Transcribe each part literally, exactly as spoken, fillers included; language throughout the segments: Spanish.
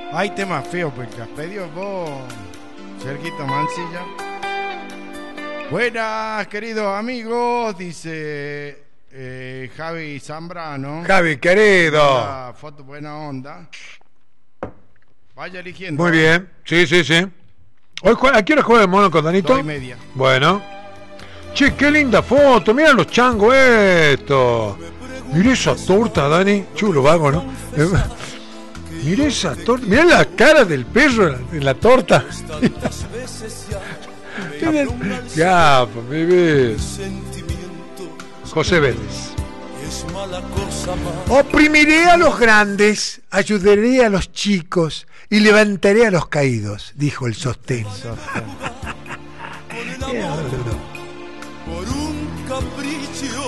Hay temas feos, pues que has pedido vos, Sergito Mancilla. Buenas, queridos amigos, dice eh, Javi Zambrano. Javi, querido. La foto buena onda. Vaya eligiendo. Muy bien, sí, sí, sí. Hoy, ¿a qué hora juega el mono con Danito? Dos y media. Bueno. Che, qué linda foto, mira los changos esto. Mira esa torta, Dani. Chulo vago, ¿no? Mira esa torta, mira la cara del perro en la torta. Ya, pues, bebé. José Vélez. Oprimiré a los grandes, ayudaré a los chicos y levantaré a los caídos, dijo el sostén. Por un capricho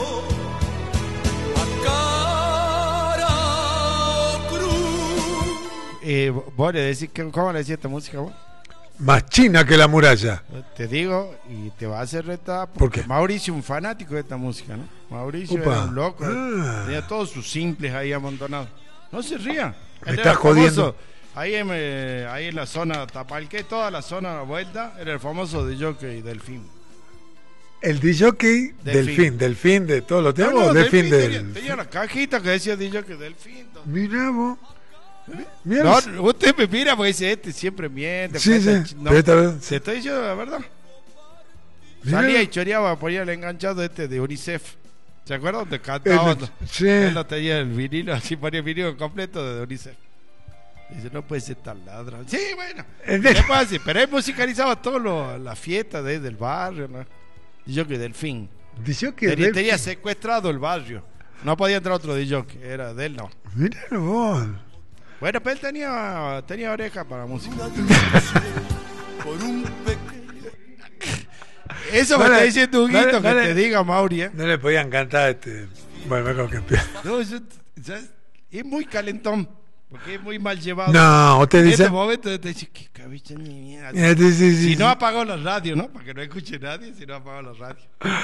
a cara cruz. Eh, vos le decís, que, ¿cómo le decís esta música vos? Más china que la muralla. Te digo, y te va a hacer retar. ¿Por qué? Mauricio, un fanático de esta música, ¿no? Mauricio Upa. era un loco. Ah. Tenía todos sus simples ahí amontonados. No se ría. Me Él está era jodiendo. famoso. Ahí en, eh, ahí en la zona Tapalqué, toda la zona a la vuelta, era el famoso de Jockey Delfín. El D J Delfín, Delfín. Delfín de todos los No, temas, no, Delfín Delfín del. tenía, tenía la cajita que decía D J Delfín. Mirá vos. Mirá No, los- usted me mira porque dice, este siempre miente. Sí, cuenta sí, ch- no, pero esta vez- te estoy diciendo la verdad. Mirá. Salía y choreaba, ponía el enganchado este de UNICEF. ¿Se acuerdan? Te cantaba. El- sí. Él no tenía el vinilo, así ponía el vinilo completo de UNICEF. Dice, no puede ser tan ladrón. Sí, bueno. El de- ¿Qué pasa? Pero él musicalizaba todas las fiestas de, del barrio, ¿no? Y yo que Delfín. D J Tenía, Delfín. tenía secuestrado el barrio. No podía entrar otro D J, era de él, no. Mirá vos. Bueno, pero él tenía, tenía oreja para música. Por un pequeño. Eso Dale, me está diciendo un dale, guito que dale. te diga, Mauri, ¿eh? No le podían cantar este. Bueno, mejor que empiece. No, yo- ¿sabes? Es muy calentón, porque es muy mal llevado. No, usted En dice. este momento te dice, qué cabicha ni mierda. Eh, sí, sí, sí, Si sí. no apagó la radio, ¿no? Para que no escuche nadie, si no apagó la radio.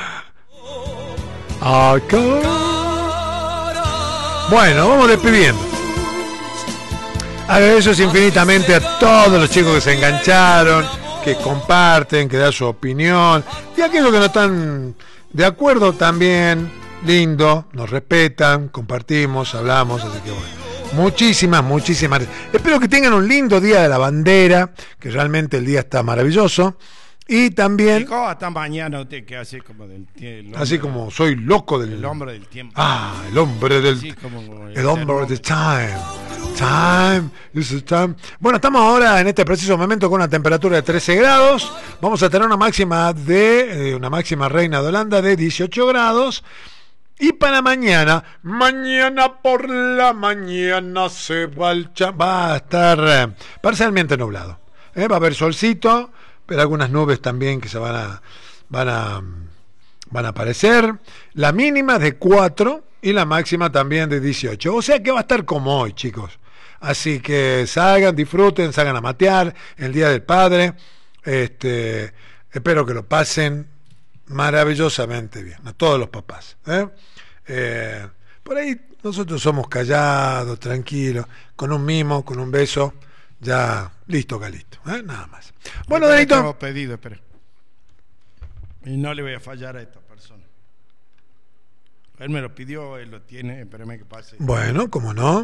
Acá. Bueno, vamos despidiendo. Agradezco infinitamente a todos los chicos que se engancharon, que comparten, que dan su opinión, y a aquellos que no están de acuerdo también, lindo, nos respetan, compartimos, hablamos, así que bueno. Muchísimas, muchísimas gracias. Espero que tengan un lindo día de la bandera, que realmente el día está maravilloso. Y también, ¿Y cómo hasta mañana usted que hace como del tiempo? así como soy loco del... El hombre del tiempo. Ah, el hombre del... Así como El hombre de time. Time. Is the time. Bueno, estamos ahora en este preciso momento con una temperatura de trece grados. Vamos a tener una máxima de... eh, una máxima reina de Holanda de dieciocho grados. Y para mañana, mañana por la mañana se va, el cha- va a estar eh, parcialmente nublado. Eh, va a haber solcito, pero algunas nubes también que se van a van a van a aparecer. La mínima de cuatro y la máxima también de dieciocho. O sea que va a estar como hoy, chicos. Así que salgan, disfruten, salgan a matear el Día del Padre. Este, espero que lo pasen maravillosamente bien, a todos los papás. ¿eh? Eh, por ahí nosotros somos callados, tranquilos, con un mimo, con un beso, ya listo, Calito, ¿eh? Nada más. Bueno, Espera, Danito. tengo pedido, espera. Y no le voy a fallar a esta persona. Él me lo pidió, él lo tiene, espérame que pase. Bueno, ¿cómo no?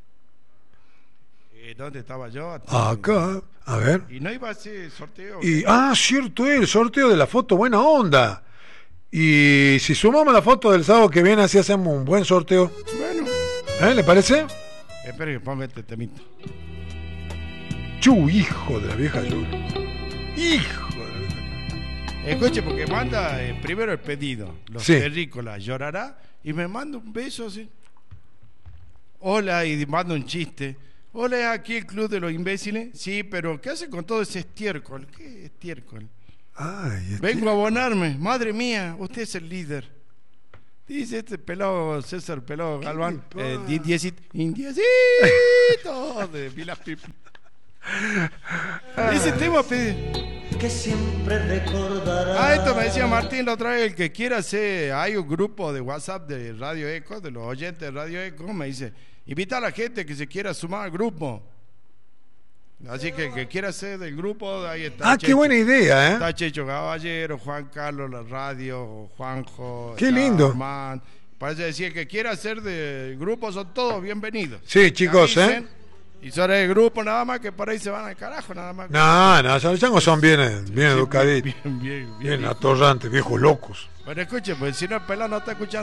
Eh, ¿Dónde estaba yo? Acá, a ver. Y no iba a hacer sorteo. Y, ah, cierto, el sorteo de la foto, buena onda. Y si sumamos la foto del sábado que viene, así hacemos un buen sorteo. Bueno, ¿Eh? ¿Le parece? espera que ponga este temito. Chu, hijo de la vieja Yul. Hijo de la vieja. Escuche, porque manda eh, primero el pedido. Los Sí. terrícolas llorará y me manda un beso así. Hola, y manda un chiste. Hola, ¿es aquí el club de los imbéciles? Sí, pero ¿qué hace con todo ese estiércol? ¿Qué estiércol? Ay, este- Vengo a abonarme. Madre mía, usted es el líder. Dice este pelado, César Pelado Galván. le Eh, pasa? di- dieci- indiecito de Pilas Pipi. Ese tema pide. Que siempre recordará. Ah, esto me decía Martín la otra vez, el que quiera hacer, hay un grupo de WhatsApp de Radio Eco, de los oyentes de Radio Eco, me dice, invita a la gente que se quiera sumar al grupo. Así que el que quiera ser del grupo, ahí está. Ah, qué buena idea, ¿eh? Está Checho Caballero, Juan Carlos, la radio, Juanjo. Qué está lindo. Armán. Parece decir el que quiera ser del grupo son todos bienvenidos. Sí, chicos, Que avisen, ¿eh? Y son el grupo nada más que por ahí se van al carajo, nada más. No, no, los changos son bien, bien Sí, educaditos. Bien, bien, bien. Bien atorrantes, viejos locos. Bueno, escuche, pues si no el pelado no está escuchando.